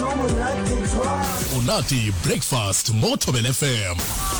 Monate breakfast mo Thobela FM.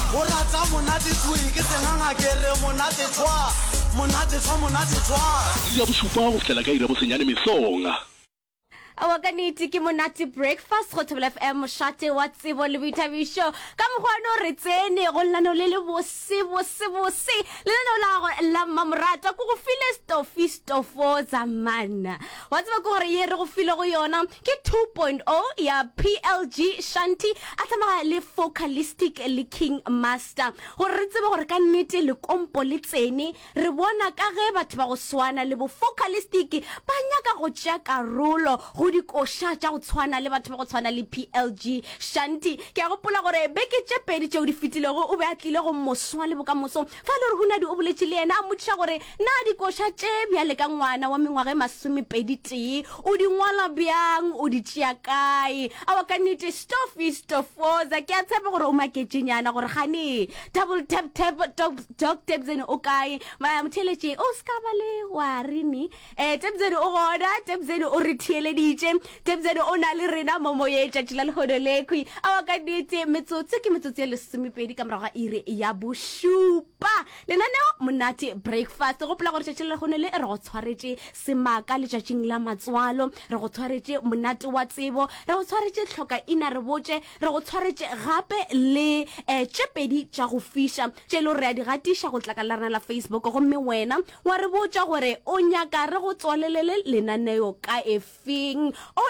Ya bosupa go fela ka ira bosenyane mesonga. Awakaniti ke monate breakfast go Thobela FM shate wa tsebo le boithabiso ka mogwano re tsene go lana le bose le la mamrata go go file stofo zamana wa tseba go re ye re go file go yona ke 2.0 ya PLG Shanti atama le focalistic le King Master go re tsebe gore ka nnete le kompo le tsene re bona ka ge batho ba go swana le bo focalistic ba nyaka go tšea karolo go dikosha tša go tshwana le batho ba go tshwana le PLG Shanti ke a gopola gore beke tše pedi tšeo di fitilego o be a tlile go moswa le bokamoso fa le re hunadi o boletše le yena a motšiša gore na dikosha tše bjale ka ngwana wa mengwaga masomepedi tee o di ngwala bjang o di tšea kae a wa ka nnete stofoza ke a tshepe gore o maketšenyana gore gane double tap dog tapsene o kae motheletše o ska ba le wa rene tapsene o gona tapsene o re thieledi tebzene o na le rena momo ye tšatši la lehodo lekwi a wa ka nnete metsotso ke metsotso ya lesomepedi ka morago ga ire ya bošupa lenaneo monate breakfast go pela gore tšatši la lehono le re go tshwaretše semaka letšatšing la matswalo re go tshwaretše monate wa tsebo re go tshwaretše tlhoka ina re botše re go tshwaretše gape le tšepedi tša go fiša tše le re a di gatiša go tla ka larana la Facebook gomme wena wa re botša gore o nyaka re go tswalelele lenaneo ka efeng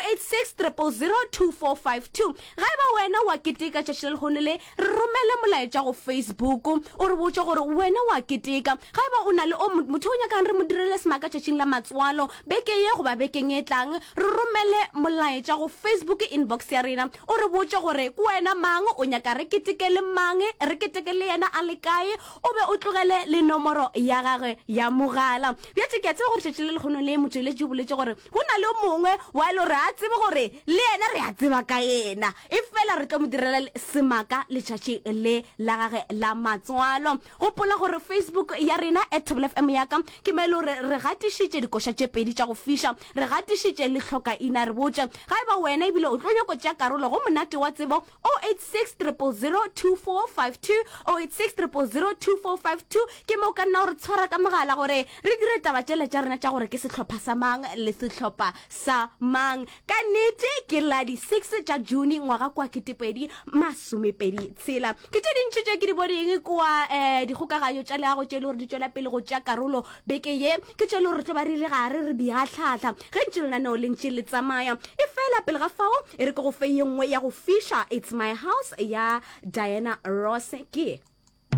086 0002452 ga eba wena wa keteka tšatši le lehono le romele molaetša go Facebook o re botša gore wena wa keteka ga eba o na le motho o nyakang re mo direle semaka tšatšing la matswalo beke ye goba bekeng e tlang re romele molaetša go Facebook inbox ya rena o re botša gore ke wena mang o nyaka re keteke le mang re keteke le yena a le kae o be o tlogele le nomoro ya gagwe ya mogala bjatše ke a tseba gore tšatši le lehono le motšweletši o boletše gore go na le mongwe wa lo re a tsebe gore le yena re a tseba ka yena e fela re tlo mo direla semaka letšatši le la gage la matswalo gopola gore Facebook ya rena @Thobela FM yaka ke mele re gatišitše dikoša tše pedi tša go fiša re gatišitše le hloka ina re botša ga eba wena ebile o tlo nyako tša karolo go monate wa tsebo 086 0002452 086 0002452 ke mo ka nna gore tshwara ka mogala gore re dire taba tšele tša rena tša gore ke sehlopha sa mang le sehlopha sa mang ka nnete ke la di 6 tša June ngwaga kwa ketepedi masomepedi tshela ke tše dintši tše ke di boding kwa dikgokaganyo tša leago tše le gore di tšwela pele go tša karolo beke ye ke tše le gore tlo ba rile gare re di atlhatla ge ntše lenaneo le ntše le tsamaya e fela pele ga fao e re ke go fe ye nngwe ya go fiša It's My House ya Diana Ross ke